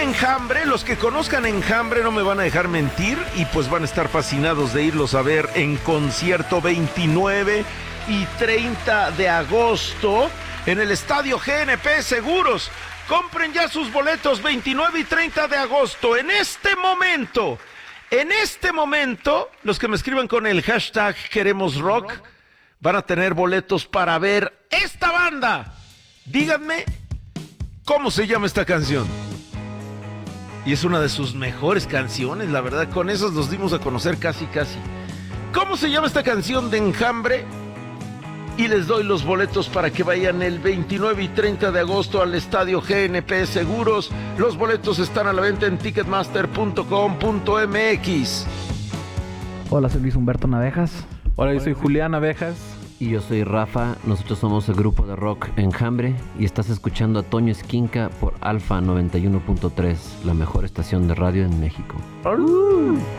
Enjambre, los que conozcan Enjambre no me van a dejar mentir y pues van a estar fascinados de irlos a ver en concierto 29 y 30 de agosto en el Estadio GNP Seguros. Compren ya sus boletos 29 y 30 de agosto. En este momento, los que me escriban con el hashtag Queremos Rock van a tener boletos para ver esta banda. Díganme cómo se llama esta canción. Y es una de sus mejores canciones, la verdad. Con esas los dimos a conocer casi. ¿Cómo se llama esta canción de Enjambre? Y les doy los boletos para que vayan el 29 y 30 de agosto al Estadio GNP Seguros. Los boletos están a la venta en ticketmaster.com.mx. Hola, soy Luis Humberto Navejas. Hola, yo soy Julián Navejas. Y yo soy Rafa, nosotros somos el grupo de rock Enjambre y estás escuchando a Toño Esquinca por Alfa 91.3, la mejor estación de radio en México.